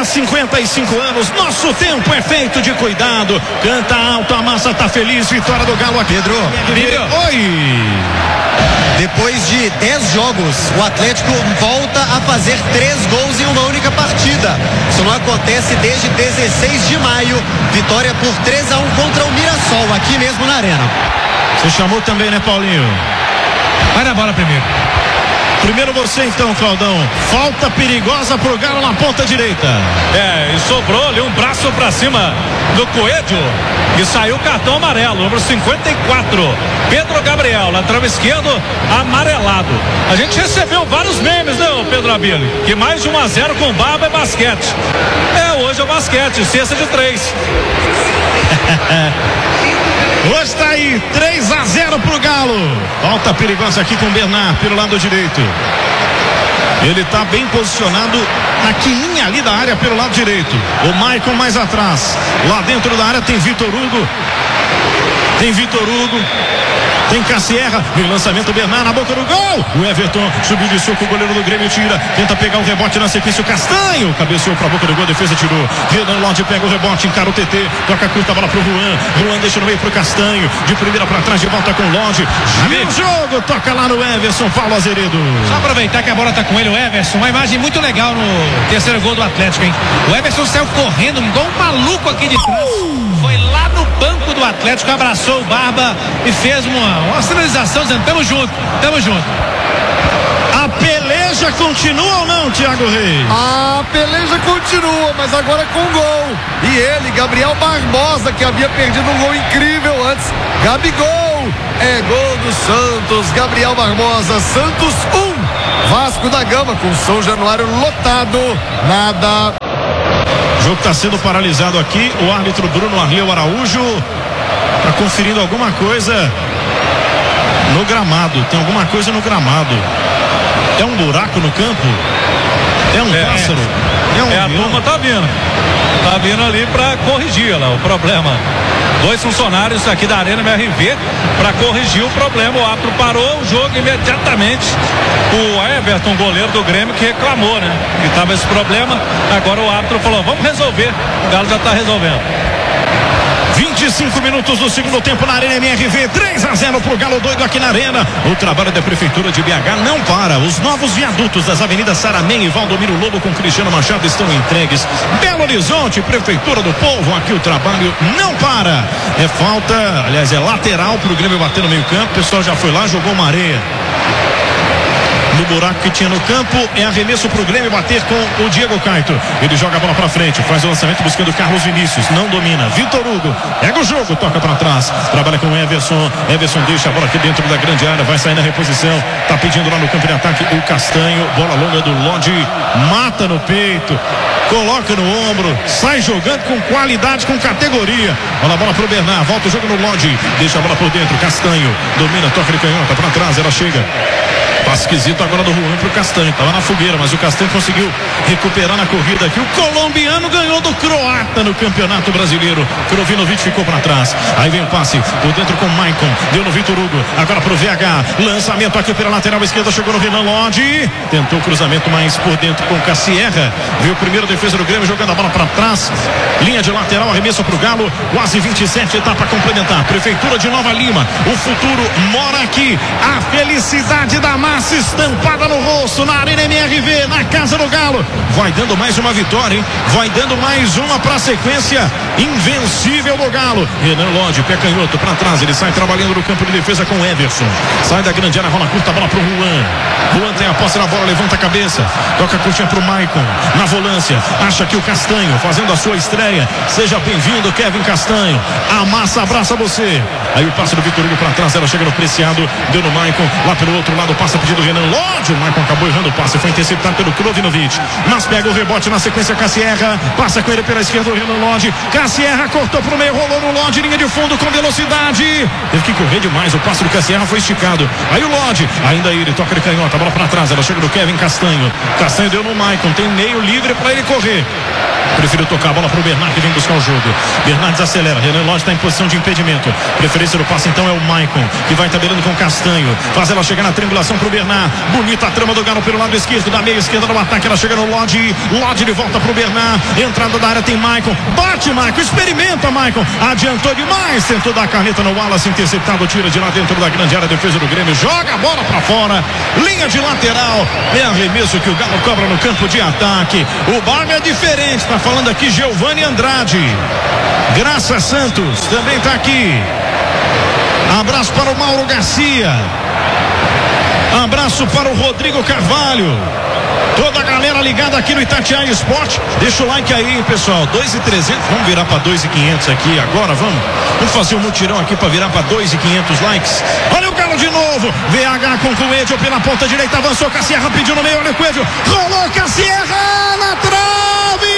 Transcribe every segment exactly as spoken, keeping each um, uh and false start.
há cinquenta e cinco anos, nosso tempo é feito de cuidado. Canta alto, a massa tá feliz. Vitória do Galo aqui. Pedro, Pedro. Oi. Depois de dez jogos, o Atlético volta a fazer três gols em uma única partida. Isso não acontece desde dezesseis de maio. Vitória por três a um contra o Mirassol, aqui mesmo na Arena. Você chamou também, né, Paulinho? Vai na bola primeiro. Primeiro você então, Claudão. Falta perigosa pro Galo na ponta direita. É, e sobrou ali um braço pra cima do Coelho e saiu o cartão amarelo, número cinquenta e quatro. Pedro Gabriel, lateral esquerdo, amarelado. A gente recebeu vários memes, né, Pedro Abílio? Que mais de um a zero com Barba é basquete. É, hoje é basquete, cesta de três. Hoje tá aí, três a zero pro Galo. Falta perigosa aqui com o Bernard pelo lado direito. Ele tá bem posicionado na quininha ali da área pelo lado direito. O Maicon mais atrás. Lá dentro da área tem Vitor Hugo. Tem Vitor Hugo. Tem Cassierra, vem lançamento, Bernard na boca do gol. O Everton subiu de soco, o goleiro do Grêmio tira, tenta pegar o rebote na sequência, o Castanho cabeceou pra boca do gol, a defesa tirou. Renan Lodge pega o rebote, encara o T T, toca curta a bola pro Juan. Juan deixa no meio pro Castanho, de primeira pra trás, de volta com o Lodge. Gira o jogo, toca lá no Everson, Paulo Azeredo. Só aproveitar que a bola tá com ele, o Everson, uma imagem muito legal no terceiro gol do Atlético, hein? O Everson saiu correndo, igual um maluco aqui de trás. Foi lá no banco do Atlético, abraçou o Barba e fez uma, uma sinalização dizendo, tamo junto, tamo junto. A peleja continua ou não, Thiago Reis? A peleja continua, mas agora com gol. E ele, Gabriel Barbosa, que havia perdido um gol incrível antes. Gabigol, é gol do Santos. Gabriel Barbosa, Santos um. Vasco da Gama com São Januário lotado. Nada. O jogo está sendo paralisado aqui. O árbitro Bruno Arleu Araújo está conferindo alguma coisa no gramado. Tem alguma coisa no gramado. É um buraco no campo? É um é, pássaro? É, um é a turma tá vindo. Tá vindo ali para corrigir lá o problema. Dois funcionários aqui da Arena M R V para corrigir o problema. O árbitro parou o jogo imediatamente. O Everton, goleiro do Grêmio, que reclamou, né? Que tava esse problema. Agora o árbitro falou, vamos resolver. O Galo já tá resolvendo. vinte e cinco minutos do segundo tempo na Arena M R V, três a zero pro Galo doido aqui na Arena. O trabalho da Prefeitura de B H não para. Os novos viadutos das avenidas Saramém e Valdomiro Lobo com Cristiano Machado estão entregues. Belo Horizonte, Prefeitura do Povo, aqui o trabalho não para. É falta, aliás, é lateral pro Grêmio bater no meio campo. O pessoal já foi lá, jogou uma areia no buraco que tinha no campo. É arremesso pro Grêmio bater com o Diego Caito. Ele joga a bola pra frente, faz o lançamento buscando Carlos Vinícius, não domina. Vitor Hugo pega o jogo, toca pra trás, trabalha com o Everson. Everson deixa a bola aqui dentro da grande área, vai sair na reposição, tá pedindo lá no campo de ataque o Castanho. Bola longa do Lodge, mata no peito, coloca no ombro, sai jogando com qualidade, com categoria. Olha a bola pro Bernard, volta o jogo no Lodge, deixa a bola por dentro, Castanho domina, toca de canhota pra trás, ela chega. Passe esquisito agora do Juan pro Castanho. Tava na fogueira, mas o Castanho conseguiu recuperar na corrida aqui. O colombiano ganhou do croata no Campeonato Brasileiro. Krovinovic ficou para trás. Aí vem o passe por dentro com o Maicon. Deu no Vitor Hugo. Agora pro V H. Lançamento aqui pela lateral esquerda. Chegou no Renan Lodge. Tentou o cruzamento mais por dentro com Cassierra. Viu o primeiro defesa do Grêmio jogando a bola para trás. Linha de lateral, arremesso pro Galo. Quase vinte e sete, etapa complementar. Prefeitura de Nova Lima. O futuro mora aqui. A felicidade da massa estampada no rosto, na Arena M R V, na casa do Galo. Vai dando mais uma vitória, hein? Vai dando mais uma pra sequência invencível do Galo. Renan Lodge, pé canhoto pra trás, ele sai trabalhando no campo de defesa com Everson. Sai da grande área, rola curta, a bola pro Juan. Juan tem a posse na bola, levanta a cabeça, toca a curtinha pro Maicon. Na volância, acha que o Castanho fazendo a sua estreia. Seja bem-vindo, Kevin Castanho. A massa abraça você. Aí o passe do Vitor Hugo pra trás, ela chega no Preciado, deu no Maicon, lá pelo outro lado, passa pedido Renan Lodge. O Maicon acabou errando o passe, foi interceptado pelo Krovinovic, mas pega o rebote na sequência. Cassierra passa com ele pela esquerda, o Renan Lodge. Cassierra cortou pro meio, rolou no Lodge, linha de fundo com velocidade, teve que correr demais, o passe do Cassierra foi esticado. Aí o Lodge, ainda ele toca de canhota, a bola pra trás, ela chega no Kevin Castanho. Castanho deu no Maicon, tem meio livre pra ele correr. Preferiu tocar a bola pro Bernard, que vem buscar o jogo. Bernard desacelera. Renan Lodge está em posição de impedimento. Preferência do passe então é o Maicon, que vai tabelando com o Castanho. Faz ela chegar na triangulação pro Bernard. Bonita a trama do Galo pelo lado esquerdo, da meia esquerda no ataque. Ela chega no Lodge. Lodge de volta pro Bernard. Entrada da área tem Maicon. Bate Maicon, experimenta Maicon. Adiantou demais. Tentou dar a caneta no Wallace, interceptado. Tira de lá dentro da grande área. Defesa do Grêmio. Joga a bola pra fora. Linha de lateral. É arremesso que o Galo cobra no campo de ataque. O Barba é diferente. Tá falando aqui Giovanni Andrade. Graça Santos também tá aqui. Abraço para o Mauro Garcia. Abraço para o Rodrigo Carvalho. Toda a galera ligada aqui no Itatiaia Esporte. Deixa o like aí, pessoal. dois mil e trezentos. Vamos virar para dois mil e quinhentos aqui agora. Vamos. Vamos fazer um mutirão aqui para virar para dois mil e quinhentos likes. Olha o Galo de novo. V H com o Coelho pela ponta direita. Avançou. Cassierra pediu no meio. Olha o Coelho. Rolou Cassierra na trave.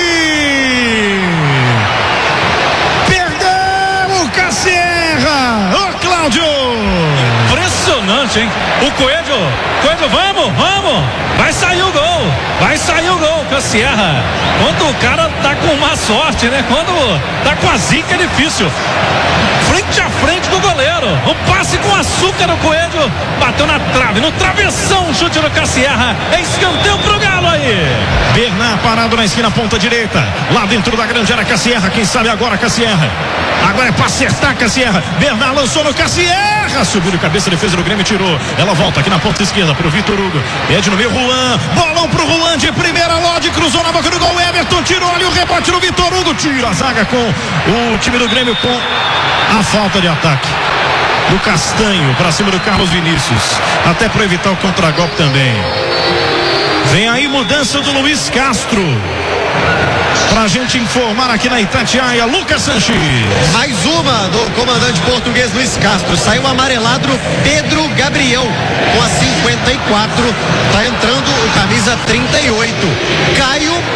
Perdeu o Cassierra. Ô, Cláudio. Impressionante, hein? O Coelho, Coelho, vamos, vamos, vai sair o gol, vai sair o gol, Cassierra. Quando o cara tá com má sorte, né? Quando tá com a zica é difícil. Frente a frente do goleiro, o passe com açúcar do Coelho, bateu na trave, no travessão, o chute do Cassierra, é escanteio pro Galo aí. Bernard parado na esquina, ponta direita, lá dentro da grande área, Cassierra, quem sabe agora Cassierra. Agora é pra acertar Cassierra. Bernard lançou no Cassierra, subiu de cabeça, defesa do Grêmio, tirou. Ela volta aqui na ponta esquerda pro Vitor Hugo. Pede no meio, Juan. Bolão pro Juan de primeira, Lodge cruzou na boca do gol. Everton tirou ali o rebote no Vitor Hugo. Tira a zaga com o time do Grêmio com a falta de ataque do Castanho pra cima do Carlos Vinícius. Até para evitar o contragolpe também. Vem aí mudança do Luiz Castro. Pra gente informar aqui na Itatiaia, Lucas Sanches. Mais uma do comandante português Luiz Castro. Saiu amarelado Pedro Gabriel com a cinquenta e quatro. Tá entrando o camisa trinta e oito. Caio